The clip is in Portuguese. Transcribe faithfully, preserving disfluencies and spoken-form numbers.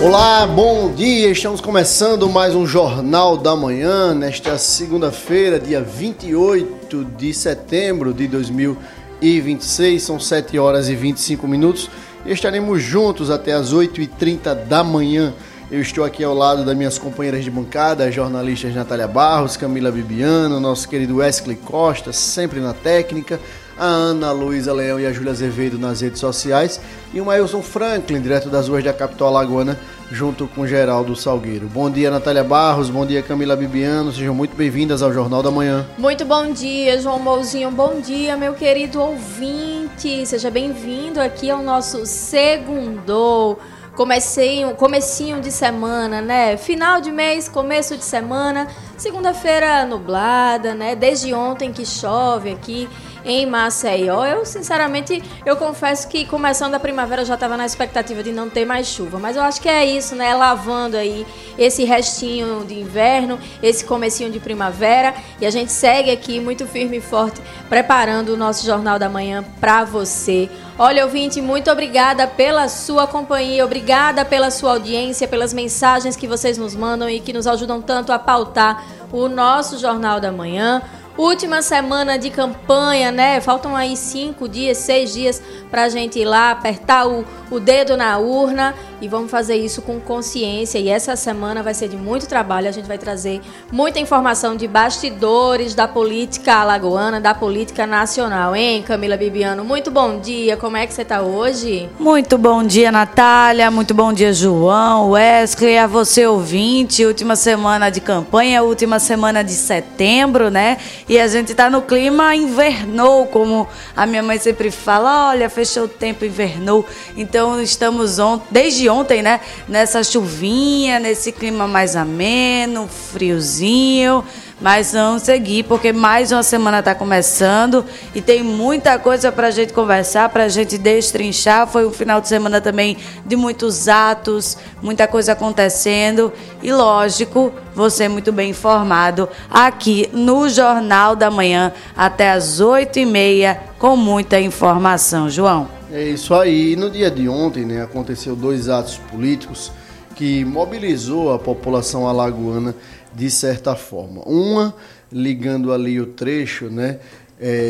Olá, bom dia, estamos começando mais um Jornal da Manhã, nesta segunda-feira, dia vinte e oito de setembro de dois mil e vinte e seis, são sete horas e vinte e cinco minutos e estaremos juntos até as oito e trinta da manhã. Eu estou aqui ao lado das minhas companheiras de bancada, as jornalistas Natália Barros, Camila Bibiano, nosso querido Wesley Costa, sempre na técnica, a Ana Luísa Leão e a Júlia Azevedo nas redes sociais e o Mailson Franklin, direto das ruas da capital alagoana, junto com Geraldo Salgueiro. Bom dia, Natália Barros, bom dia, Camila Bibiano, sejam muito bem-vindas ao Jornal da Manhã. Muito bom dia, João Mouzinho, bom dia, meu querido ouvinte, seja bem-vindo aqui ao nosso Segundou. Comecinho, comecinho de semana, né? Final de mês, começo de semana, segunda-feira nublada, né? Desde ontem que chove aqui em Maceió. Eu, sinceramente, eu confesso que começando a primavera eu já estava na expectativa de não ter mais chuva. Mas eu acho que é isso, né? Lavando aí esse restinho de inverno, esse comecinho de primavera. E a gente segue aqui muito firme e forte, preparando o nosso Jornal da Manhã para você. Olha, ouvinte, muito obrigada pela sua companhia, obrigada pela sua audiência, pelas mensagens que vocês nos mandam e que nos ajudam tanto a pautar o nosso Jornal da Manhã. Última semana de campanha, né? Faltam aí cinco dias, seis dias pra gente ir lá, apertar o, o dedo na urna e vamos fazer isso com consciência. E essa semana vai ser de muito trabalho, a gente vai trazer muita informação de bastidores da política alagoana, da política nacional, hein, Camila Bibiano? Muito bom dia, como é que você tá hoje? Muito bom dia, Natália, muito bom dia, João, Wesley, a você ouvinte, última semana de campanha, última semana de setembro, né? E a gente tá no clima invernou, como a minha mãe sempre fala, olha, fechou o tempo, invernou. Então estamos on- desde ontem, né, nessa chuvinha, nesse clima mais ameno, friozinho. Mas vamos seguir, porque mais uma semana está começando e tem muita coisa para a gente conversar, para a gente destrinchar. Foi um final de semana também de muitos atos, muita coisa acontecendo. E, lógico, você muito bem informado aqui no Jornal da Manhã, até as oito e meia, com muita informação. João. É isso aí. E no dia de ontem, né, aconteceu dois atos políticos que mobilizou a população alagoana de certa forma. Uma ligando ali o trecho, né, é,